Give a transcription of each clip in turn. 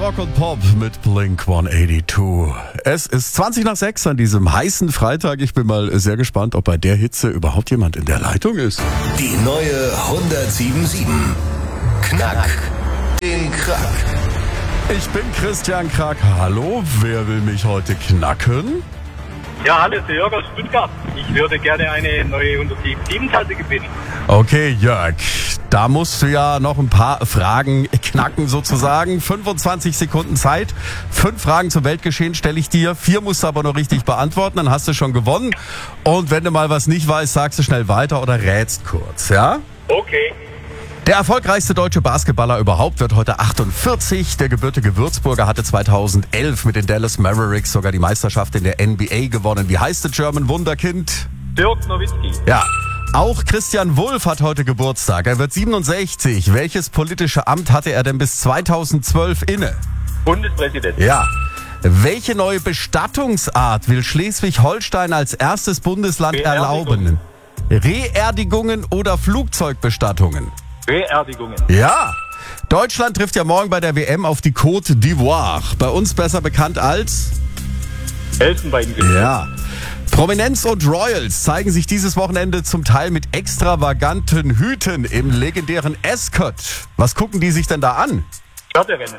Rock und Pop mit Blink 182. Es ist 20 nach 6 an diesem heißen Freitag. Ich bin mal sehr gespannt, ob bei der Hitze überhaupt jemand in der Leitung ist. Die neue 107.7. Knack den Krack. Ich bin Christian Krack. Hallo, wer will mich heute knacken? Ja, hallo, der Jörg aus Stuttgart. Ich würde gerne eine neue 107-Tasse gewinnen. Okay, Jörg, da musst du ja noch ein paar Fragen knacken sozusagen. 25 Sekunden Zeit. 5 Fragen zum Weltgeschehen stelle ich dir. 4 musst du aber noch richtig beantworten, dann hast du schon gewonnen. Und wenn du mal was nicht weißt, sagst du schnell weiter oder rätst kurz, ja? Okay. Der erfolgreichste deutsche Basketballer überhaupt wird heute 48. Der gebürtige Würzburger hatte 2011 mit den Dallas Mavericks sogar die Meisterschaft in der NBA gewonnen. Wie heißt das German Wunderkind? Dirk Nowitzki. Ja. Auch Christian Wulff hat heute Geburtstag. Er wird 67. Welches politische Amt hatte er denn bis 2012 inne? Bundespräsident. Ja. Welche neue Bestattungsart will Schleswig-Holstein als erstes Bundesland erlauben? Reerdigungen oder Flugzeugbestattungen? Beerdigungen. Ja. Deutschland trifft ja morgen bei der WM auf die Côte d'Ivoire. Bei uns besser bekannt als? Elfenbeingericht. Ja. Prominenz und Royals zeigen sich dieses Wochenende zum Teil mit extravaganten Hüten im legendären Ascot. Was gucken die sich denn da an? Pferderennen.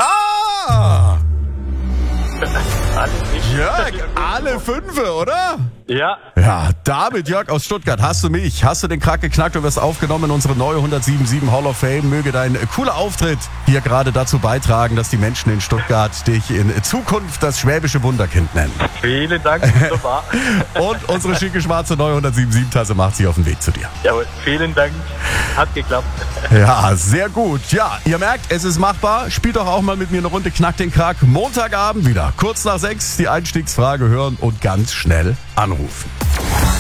Ja! Alles nicht. Jörg, alle 5, oder? Ja. Ja, David Jörg aus Stuttgart, hast du mich, hast du den Krack geknackt und wirst aufgenommen in unsere neue 107.7 Hall of Fame. Möge dein cooler Auftritt hier gerade dazu beitragen, dass die Menschen in Stuttgart dich in Zukunft das schwäbische Wunderkind nennen. Vielen Dank, wunderbar. Und unsere schicke schwarze neue 107.7 Tasse macht sich auf den Weg zu dir. Jawohl, vielen Dank. Hat geklappt. Ja, sehr gut. Ja, ihr merkt, es ist machbar. Spielt doch auch mal mit mir eine Runde Knack den Krack. Montagabend wieder, kurz nach 6, die Einstiegsfrage hören und ganz schnell anrufen.